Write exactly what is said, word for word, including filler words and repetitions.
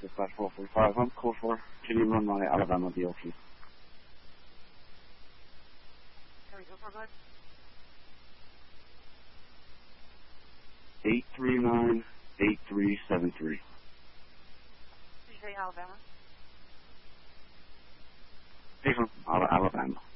Dispatch four forty-five, I'm code four. Can you run my Alabama D O Q? Sorry, go for good. eight three nine, eight three seven three. Did you say Alabama? Hey, from Alabama.